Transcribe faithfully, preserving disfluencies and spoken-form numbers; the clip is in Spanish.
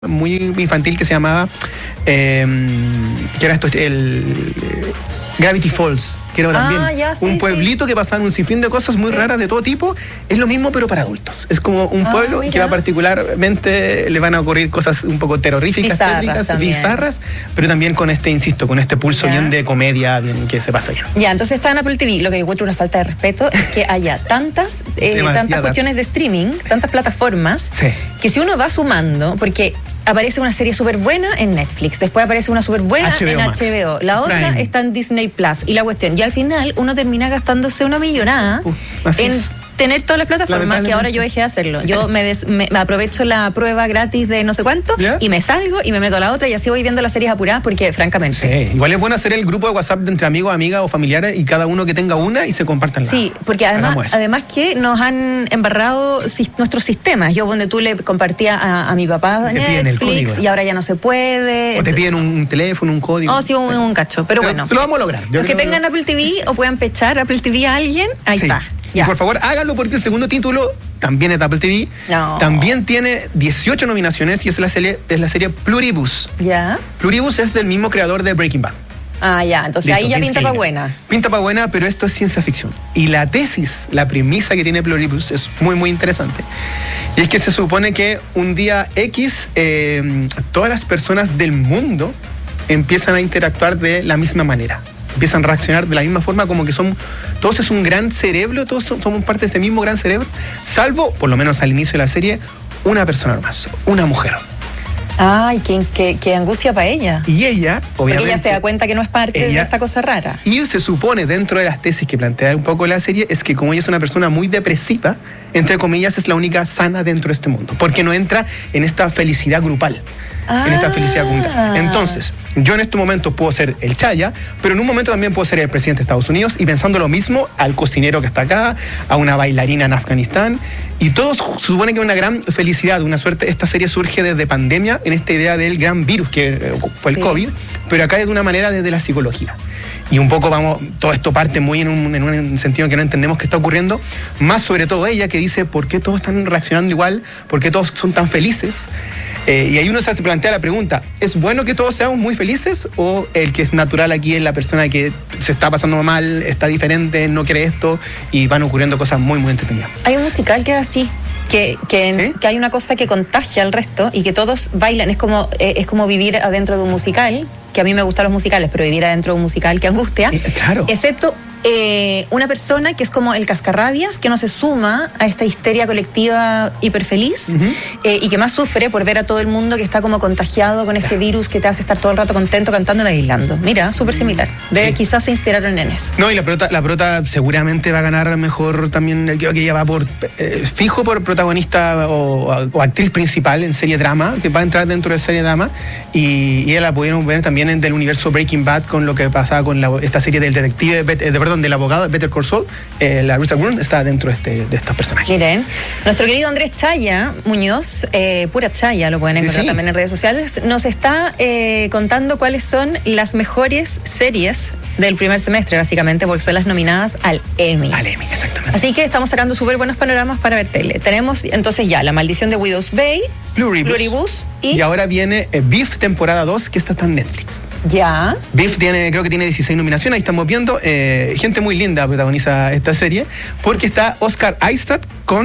muy infantil que se llamaba eh, que era esto el eh, Gravity Falls, que era también ah, ya, sí, un pueblito sí. que pasaban un sinfín de cosas muy sí. raras de todo tipo. Es lo mismo pero para adultos. Es como un ah, pueblo mira. que va particularmente le van a ocurrir cosas un poco terroríficas, bizarras, tétricas, bizarras, pero también con este, insisto, con este pulso ya. bien de comedia, bien que se pasa bien. Ya, entonces está en Apple T V. Lo que encuentro una falta de respeto es que haya tantas eh, tantas cuestiones de streaming, tantas plataformas, sí. que si uno va sumando, porque aparece una serie súper buena en Netflix, después aparece una súper buena en H B O, la otra Prime. está en Disney Plus, y la cuestión, y al final uno termina gastándose una millonada uh, en es. tener todas las plataformas, que ahora yo dejé de hacerlo. Yo me, des, me, me aprovecho la prueba gratis de no sé cuánto, ¿ya? y me salgo y me meto a la otra, y así voy viendo las series apuradas, porque francamente... Sí, igual es bueno hacer el grupo de WhatsApp de entre amigos, amigas o familiares, y cada uno que tenga una y se compartan la. Sí, porque además, además que nos han embarrado si, nuestros sistemas. Yo donde tú le compartías a, a mi papá Netflix, y ahora ya no se puede. O te piden un teléfono, un código. Oh, sí, un, un cacho, pero, pero bueno. Se lo vamos a lograr. Yo los que tengan lo... Apple T V o puedan pechar Apple T V a alguien, ahí sí. está. Ya. Y por favor, háganlo, porque el segundo título también es de Apple T V. No. También tiene dieciocho nominaciones y es la serie, es la serie Pluribus. ¿Ya? Pluribus es del mismo creador de Breaking Bad. Ah, ya. Entonces Listo, ahí ya pinta para buena. Pinta para buena, pero esto es ciencia ficción. Y la tesis, la premisa que tiene Pluribus es muy, muy interesante. Y es que se supone que un día X, eh, todas las personas del mundo empiezan a interactuar de la misma manera. Empiezan a reaccionar de la misma forma, como que son, todos es un gran cerebro, todos somos parte de ese mismo gran cerebro, salvo, por lo menos al inicio de la serie, una persona más, una mujer. Ay, qué, qué, qué angustia para ella. Y ella, obviamente... Porque ella se da cuenta que no es parte ella, de esta cosa rara. Y se supone, dentro de las tesis que plantea un poco la serie, es que como ella es una persona muy depresiva, entre comillas, es la única sana dentro de este mundo, porque no entra en esta felicidad grupal. Ah. En esta felicidad comunitaria. Entonces, yo en este momento puedo ser el Chaya, pero en un momento también puedo ser el presidente de Estados Unidos, y pensando lo mismo al cocinero que está acá, a una bailarina en Afganistán, y todos supone que es una gran felicidad, una suerte. Esta serie surge desde pandemia, en esta idea del gran virus que fue el sí. COVID, pero acá es de una manera desde la psicología. Y un poco vamos, todo esto parte muy en un, en un sentido que no entendemos qué está ocurriendo, más sobre todo ella que dice por qué todos están reaccionando igual, por qué todos son tan felices. Eh, y ahí uno se plantea la pregunta, ¿es bueno que todos seamos muy felices o el que es natural aquí es la persona que se está pasando mal, está diferente, no quiere esto, y van ocurriendo cosas muy, muy entretenidas? Hay un musical que es así. Que, que, ¿Sí? que hay una cosa que contagia al resto y que todos bailan. Es como, eh, es como vivir adentro de un musical, que a mí me gustan los musicales, pero vivir adentro de un musical, que angustia. Eh, claro. Excepto eh, una persona que es como el cascarrabias, que no se suma a esta histeria colectiva hiperfeliz, uh-huh. eh, y que más sufre por ver a todo el mundo que está como contagiado con este claro. virus que te hace estar todo el rato contento, cantando y bailando. Mira, súper similar. De, sí. Quizás se inspiraron en eso. No, y la prota, la prota seguramente va a ganar mejor también, creo que ella va por eh, fijo por protagonista o, o actriz principal en serie drama, que va a entrar dentro de serie drama, y, y ella la pudieron ver también en del universo Breaking Bad, con lo que pasaba con la, esta serie del detective, de, de, perdón, del abogado Better Call Saul. eh, la Risa Wurm está dentro de, este, de estos personajes. Miren, nuestro querido Andrés Chaya Muñoz, eh, pura Chaya, lo pueden encontrar sí, sí. también en redes sociales, nos está eh, contando cuáles son las mejores series del primer semestre, básicamente, porque son las nominadas al Emmy. Al Emmy, exactamente. Así que estamos sacando súper buenos panoramas para ver tele. Tenemos entonces ya La Maldición de Widow's Bay, Pluribus, Pluribus y... y ahora viene eh, Beef temporada dos, que esta está en Netflix. Ya. Beef tiene, creo que tiene dieciséis nominaciones, ahí estamos viendo. Eh, gente muy linda protagoniza esta serie, porque está Oscar Isaac con